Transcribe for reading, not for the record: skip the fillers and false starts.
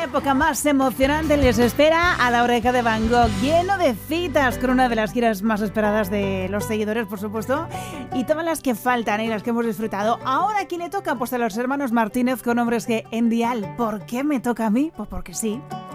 época más emocionante les espera a La Oreja de Van Gogh, lleno de citas con una de las giras más esperadas de los seguidores, por supuesto, y todas las que faltan y las que hemos disfrutado. Ahora, ¿a quién le toca? Pues a los hermanos Martínez con Hombres G en Dial. ¿Por qué me toca a mí? Pues porque sí.